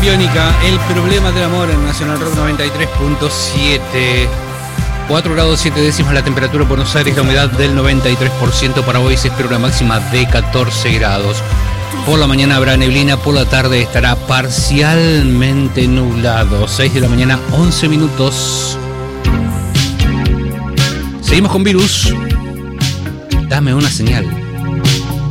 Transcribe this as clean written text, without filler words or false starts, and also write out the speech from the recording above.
Biónica, el problema del amor en Nacional Rock 93.7. 4 grados 7 décimas la temperatura en Buenos Aires, la humedad del 93%. Para hoy se espera una máxima de 14 grados. Por la mañana habrá neblina, por la tarde estará parcialmente nublado. 6 de la mañana, 11 minutos. Seguimos con Virus. Dame una señal.